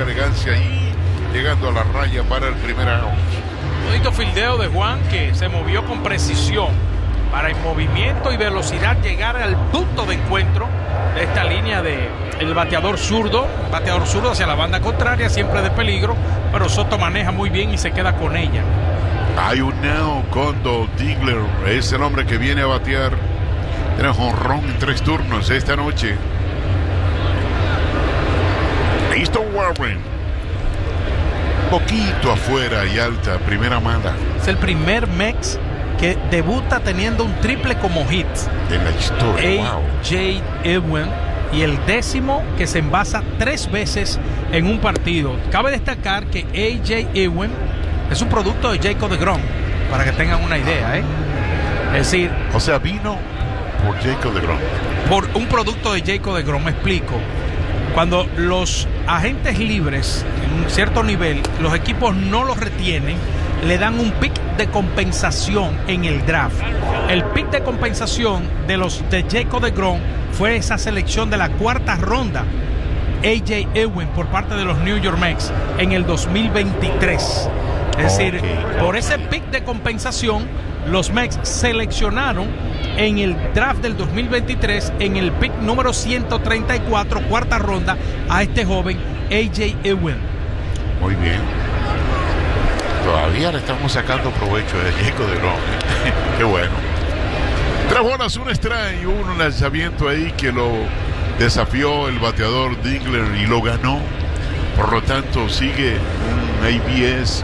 mucha elegancia y llegando a la raya para el primer out. Bonito fildeo de Juan, que se movió con precisión para en movimiento y velocidad llegar al punto de encuentro de esta línea de el bateador zurdo hacia la banda contraria, siempre de peligro, pero Soto maneja muy bien y se queda con ella. Hay un out cuando Diggler es el hombre que viene a batear. Tiene jonrón en 3 turnos esta noche. Listo Warren. Poquito afuera y alta, primera mala. Es el primer Mex que debuta teniendo un triple como hit En la historia. A.J. Ewing, y el 10º que se envasa 3 veces en un partido. Cabe destacar que A.J. Ewing es un producto de Jacob deGrom, para que tengan una idea, ¿eh? Es decir, O sea, vino por Jacob deGrom. por un producto de Jacob deGrom. Me explico. Cuando los agentes libres en un cierto nivel, los equipos no los retienen, le dan un pick de compensación en el draft. El pick de compensación de Jacob deGrom fue esa selección de la 4ª ronda, A.J. Ewing, por parte de los New York Mets en el 2023. Es decir, por ese pick de compensación, los Mets seleccionaron en el draft del 2023, en el pick número 134, 4ª ronda, a este joven A.J. Ewing. Muy bien. Todavía le estamos sacando provecho de Jacob deGrom. Qué bueno. 3 bolas, un strike, un lanzamiento ahí que lo desafió el bateador Diggler y lo ganó. Por lo tanto, sigue un ABS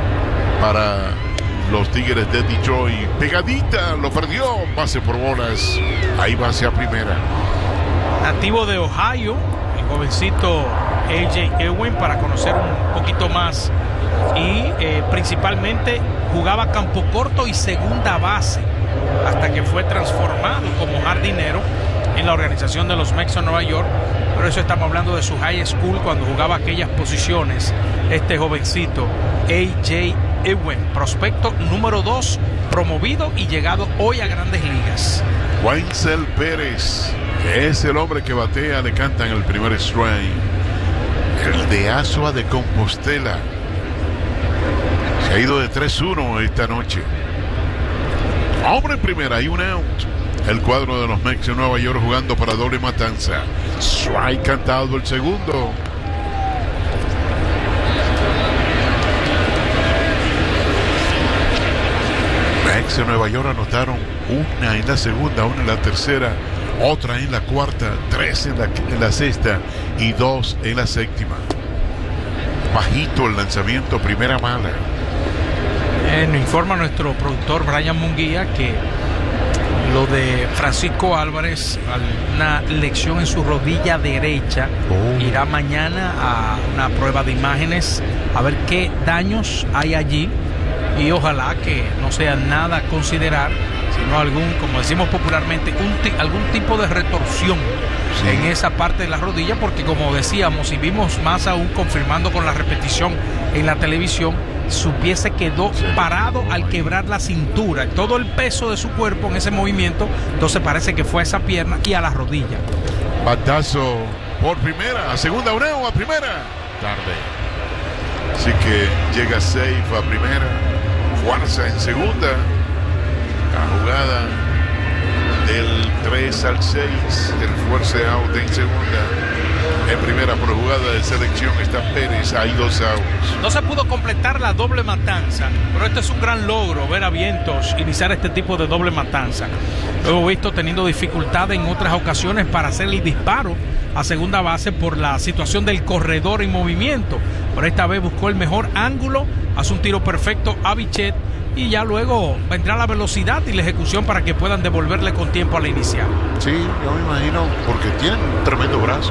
para los Tigres de Detroit. Pegadita, lo perdió. Base por bolas. Ahí va hacia primera. Nativo de Ohio, el jovencito A.J. Ewing, para conocer un poquito más. Y principalmente jugaba campo corto y segunda base, hasta que fue transformado como jardinero en la organización de los Mets de Nueva York. Por eso estamos hablando de su high school, cuando jugaba aquellas posiciones. Este jovencito A.J. Ewing, prospecto número 2, promovido y llegado hoy a Grandes Ligas. Wainsel Pérez, que es el hombre que batea, le cantan el primer strike. El de Azua de Compostela se ha ido de 3-1 esta noche. Hombre en primera y un out. El cuadro de los Mets de Nueva York jugando para doble matanza. Strike cantado el segundo. Mets de Nueva York anotaron una en la segunda, una en la tercera, otra en la cuarta, 3 en la sexta y 2 en la séptima. Bajito el lanzamiento, primera mala. Nos informa nuestro productor Brian Munguía que lo de Francisco Álvarez, una lesión en su rodilla derecha, irá mañana a una prueba de imágenes a ver qué daños hay allí, y ojalá que no sea nada a considerar, sino algún, como decimos popularmente, algún tipo de retorsión en esa parte de la rodilla, porque como decíamos y vimos más aún confirmando con la repetición en la televisión, su pie se quedó parado al quebrar la cintura, todo el peso de su cuerpo en ese movimiento, entonces parece que fue a esa pierna y a la rodilla. Batazo por primera, a segunda, Uneo a primera, tarde. Así que llega safe a primera, fuerza en segunda. La jugada del 3 al 6, el force out en segunda. En primera, por jugada de selección, está Pérez. Hay 2 outs. No se pudo completar la doble matanza, pero este es un gran logro, ver a Vientos iniciar este tipo de doble matanza. Lo hemos visto teniendo dificultad en otras ocasiones para hacer el disparo a segunda base por la situación del corredor en movimiento. Pero esta vez buscó el mejor ángulo, hace un tiro perfecto a Bichette, y ya luego vendrá la velocidad y la ejecución para que puedan devolverle con tiempo a la inicial. Sí, yo me imagino, porque tienen un tremendo brazo.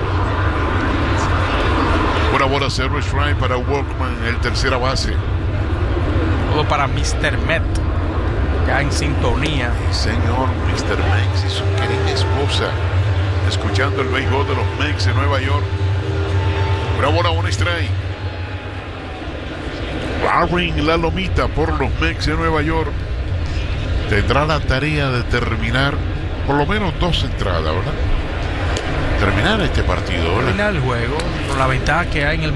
Una bola, 0 strike para Walkman, el tercera base. Todo para Mr. Met, ya en sintonía. Señor Mr. Mex y su querida esposa, escuchando el béisbol de los Mets de Nueva York. Una bola, 1 strike. Warren La Lomita por los Mets de Nueva York tendrá la tarea de terminar por lo menos 2 entradas, ¿verdad? Terminar este partido, ¿verdad? Terminar el juego, con la ventaja que hay en el